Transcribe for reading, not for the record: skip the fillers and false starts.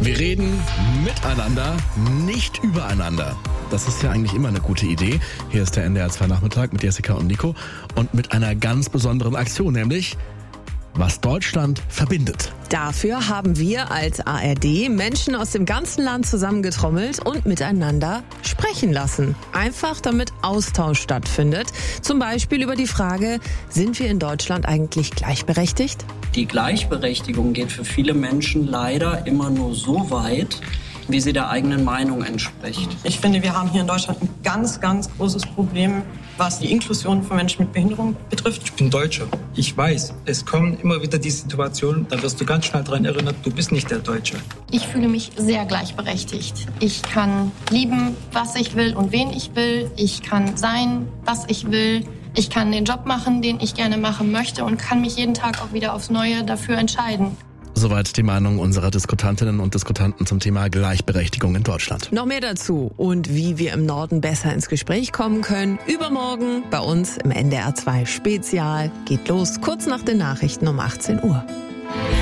Wir reden miteinander, nicht übereinander. Das ist ja eigentlich immer eine gute Idee. Hier ist der NDR 2 Nachmittag mit Jessica und Nico und mit einer ganz besonderen Aktion, nämlich was Deutschland verbindet. Dafür haben wir als ARD Menschen aus dem ganzen Land zusammengetrommelt und miteinander sprechen lassen. Einfach damit Austausch stattfindet. Zum Beispiel über die Frage, sind wir in Deutschland eigentlich gleichberechtigt? Die Gleichberechtigung geht für viele Menschen leider immer nur so weit, wie sie der eigenen Meinung entspricht. Ich finde, wir haben hier in Deutschland ein ganz, ganz großes Problem, was die Inklusion von Menschen mit Behinderung betrifft. Ich bin Deutscher. Ich weiß, es kommen immer wieder die Situationen, da wirst du ganz schnell daran erinnert, du bist nicht der Deutsche. Ich fühle mich sehr gleichberechtigt. Ich kann lieben, was ich will und wen ich will. Ich kann sein, was ich will. Ich kann den Job machen, den ich gerne machen möchte und kann mich jeden Tag auch wieder aufs Neue dafür entscheiden. Soweit die Meinung unserer Diskutantinnen und Diskutanten zum Thema Gleichberechtigung in Deutschland. Noch mehr dazu und wie wir im Norden besser ins Gespräch kommen können, übermorgen bei uns im NDR 2 Spezial. Geht los kurz nach den Nachrichten um 18 Uhr.